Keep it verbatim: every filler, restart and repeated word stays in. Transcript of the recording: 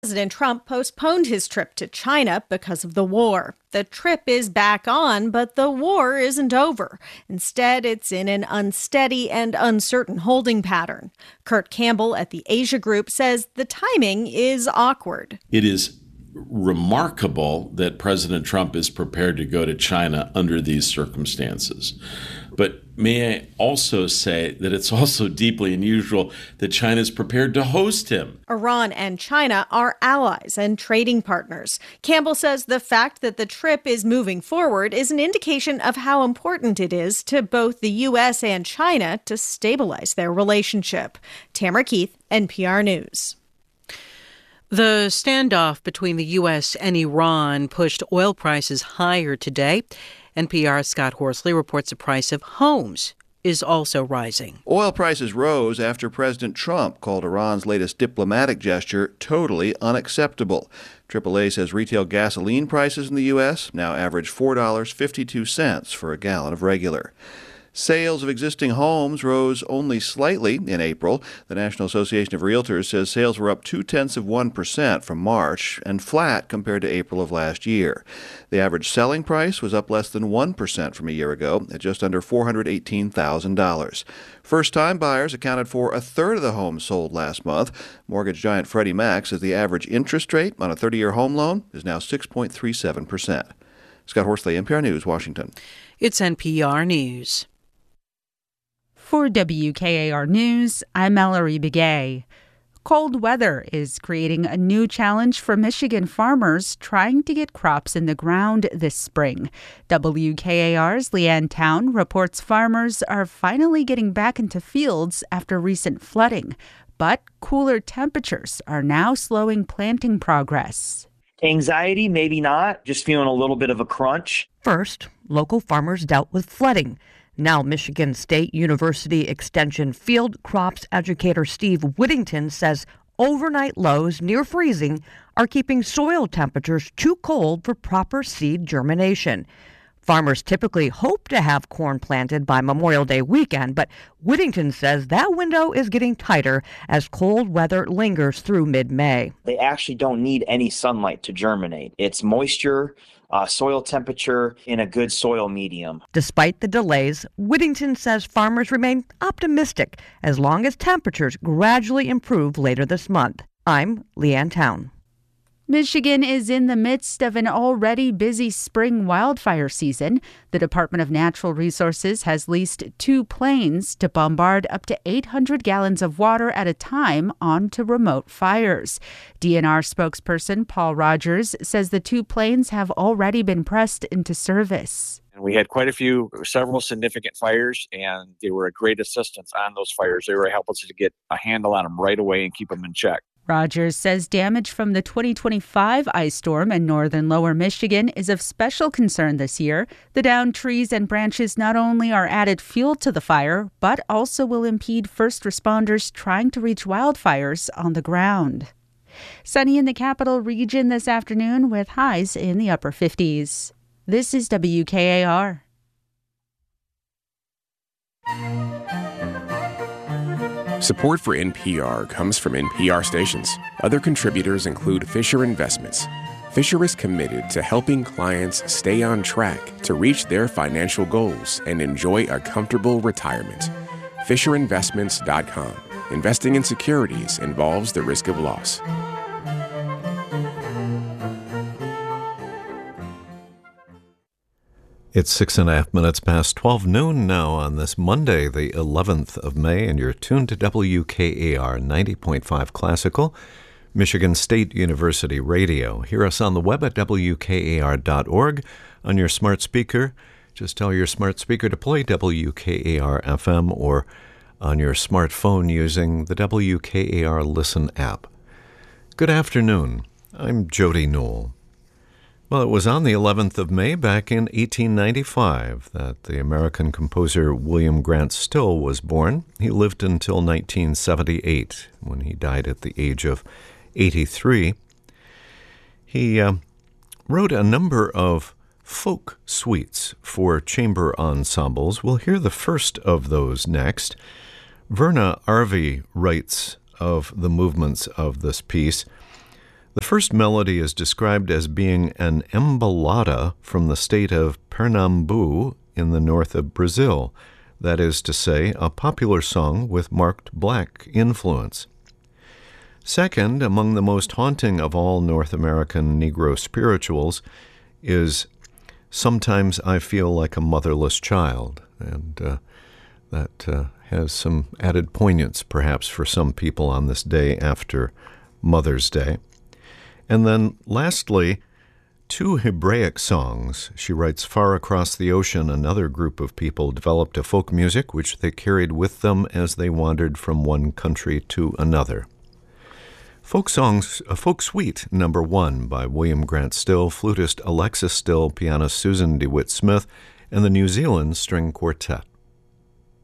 President Trump postponed his trip to China because of the war. The trip is back on, but the war isn't over. Instead, it's in an unsteady and uncertain holding pattern. Kurt Campbell at the Asia Group says the timing is awkward. It is remarkable that President Trump is prepared to go to China under these circumstances. But may I also say that it's also deeply unusual that China is prepared to host him. Iran and China are allies and trading partners. Campbell says the fact that the trip is moving forward is an indication of how important it is to both the U S and China to stabilize their relationship. Tamara Keith, N P R News. The standoff between the U S and Iran pushed oil prices higher today. N P R's Scott Horsley reports the price of homes is also rising. Oil prices rose after President Trump called Iran's latest diplomatic gesture totally unacceptable. triple A says retail gasoline prices in the U S now average four dollars and fifty-two cents for a gallon of regular. Sales of existing homes rose only slightly in April. The National Association of Realtors says sales were up two-tenths of one percent from March and flat compared to April of last year. The average selling price was up less than one percent from a year ago at just under four hundred eighteen thousand dollars. First-time buyers accounted for a third of the homes sold last month. Mortgage giant Freddie Mac says the average interest rate on a thirty-year home loan is now six point three seven percent. Scott Horsley, N P R News, Washington. It's N P R News. For W K A R News, I'm Mallory Begay. Cold weather is creating a new challenge for Michigan farmers trying to get crops in the ground this spring. W K A R's Leanne Town reports farmers are finally getting back into fields after recent flooding, but cooler temperatures are now slowing planting progress. Anxiety, maybe not, just feeling a little bit of a crunch. First, local farmers dealt with flooding. Now, Michigan State University Extension field crops educator Steve Whittington says overnight lows near freezing are keeping soil temperatures too cold for proper seed germination. Farmers typically hope to have corn planted by Memorial Day weekend, but Whittington says that window is getting tighter as cold weather lingers through mid-May. They actually don't need any sunlight to germinate. It's moisture, uh, soil temperature in a good soil medium. Despite the delays, Whittington says farmers remain optimistic as long as temperatures gradually improve later this month. I'm Leanne Town. Michigan is in the midst of an already busy spring wildfire season. The Department of Natural Resources has leased two planes to bombard up to eight hundred gallons of water at a time onto remote fires. D N R spokesperson Paul Rogers says the two planes have already been pressed into service. And we had quite a few, several significant fires, and they were a great assistance on those fires. They were helping us to get a handle on them right away and keep them in check. Rogers says damage from the twenty twenty-five ice storm in northern lower Michigan is of special concern this year. The downed trees and branches not only are added fuel to the fire, but also will impede first responders trying to reach wildfires on the ground. Sunny in the capital region this afternoon with highs in the upper fifties. This is W K A R. Support for N P R comes from N P R stations. Other contributors include Fisher Investments. Fisher is committed to helping clients stay on track to reach their financial goals and enjoy a comfortable retirement. Fisher Investments dot com. Investing in securities involves the risk of loss. It's six and a half minutes past twelve noon now on this Monday, the eleventh of May, and you're tuned to W K A R ninety point five Classical, Michigan State University Radio. Hear us on the web at W K A R dot org. On your smart speaker, just tell your smart speaker to play W K A R F M, or on your smartphone using the W K A R Listen app. Good afternoon. I'm Jody Newell. Well, it was on the eleventh of May back in eighteen ninety-five that the American composer William Grant Still was born. He lived until nineteen seventy-eight, when he died at the age of eighty-three. He uh, wrote a number of folk suites for chamber ensembles. We'll hear the first of those next. Verna Arvey writes of the movements of this piece: The first melody is described as being an embolada from the state of Pernambuco in the north of Brazil, that is to say, a popular song with marked black influence. Second, among the most haunting of all North American Negro spirituals is Sometimes I Feel Like a Motherless Child, and uh, that uh, has some added poignance perhaps for some people on this day after Mother's Day. And then lastly, two Hebraic songs. She writes, Far across the ocean, another group of people developed a folk music which they carried with them as they wandered from one country to another. Folk songs, a folk suite, number one, by William Grant Still, flutist Alexis Still, pianist Susan DeWitt Smith, and the New Zealand String Quartet.